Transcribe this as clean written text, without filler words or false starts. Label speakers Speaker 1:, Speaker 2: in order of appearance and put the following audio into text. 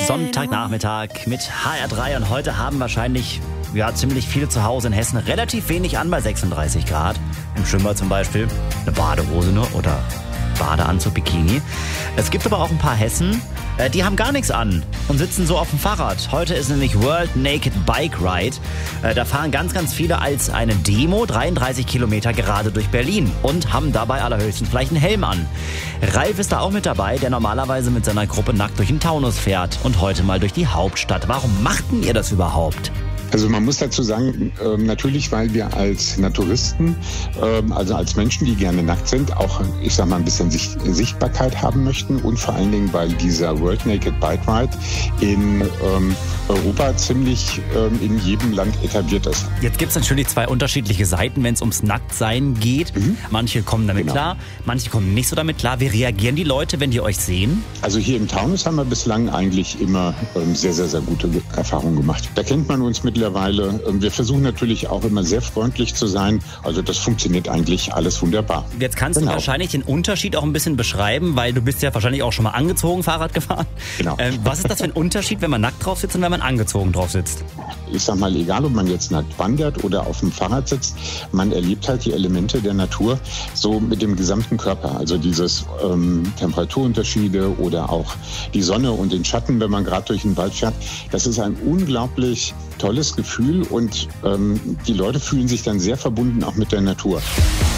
Speaker 1: Sonntagnachmittag mit HR3 und heute haben wahrscheinlich ziemlich viele zu Hause in Hessen relativ wenig an bei 36 Grad. Im Schwimmbad zum Beispiel eine Badehose nur oder Badeanzug, Bikini. Es gibt aber auch ein paar Hessen, die haben gar nichts an und sitzen so auf dem Fahrrad. Heute ist nämlich World Naked Bike Ride. Da fahren ganz, ganz viele als eine Demo 33 Kilometer gerade durch Berlin und haben dabei allerhöchstens vielleicht einen Helm an. Ralf ist da auch mit dabei, der normalerweise mit seiner Gruppe nackt durch den Taunus fährt und heute mal durch die Hauptstadt. Warum machten ihr das überhaupt?
Speaker 2: Also man muss dazu sagen, natürlich, weil wir als Naturisten, also als Menschen, die gerne nackt sind, auch, ich sag mal, ein bisschen Sichtbarkeit haben möchten und vor allen Dingen, weil dieser World Naked Bike Ride in Europa ziemlich in jedem Land etabliert ist.
Speaker 1: Jetzt gibt es natürlich zwei unterschiedliche Seiten, wenn es ums Nacktsein geht. Manche kommen damit klar, manche kommen nicht so damit klar. Wie reagieren die Leute, wenn die euch sehen?
Speaker 2: Also hier im Taunus haben wir bislang eigentlich immer sehr, sehr, sehr gute Erfahrungen gemacht. Da kennt man uns mittlerweile. Wir versuchen natürlich auch immer sehr freundlich zu sein. Also das funktioniert eigentlich alles wunderbar.
Speaker 1: Jetzt kannst du wahrscheinlich den Unterschied auch ein bisschen beschreiben, weil du bist ja wahrscheinlich auch schon mal angezogen Fahrrad gefahren.
Speaker 2: Genau.
Speaker 1: Was ist das für ein Unterschied, wenn man nackt drauf sitzt und wenn man angezogen drauf sitzt?
Speaker 2: Ich sag mal, egal ob man jetzt nackt wandert oder auf dem Fahrrad sitzt, man erlebt halt die Elemente der Natur so mit dem gesamten Körper. Also dieses Temperaturunterschiede oder auch die Sonne und den Schatten, wenn man gerade durch den Wald fährt. Das ist ein unglaublich tolles Gefühl und die Leute fühlen sich dann sehr verbunden auch mit der Natur.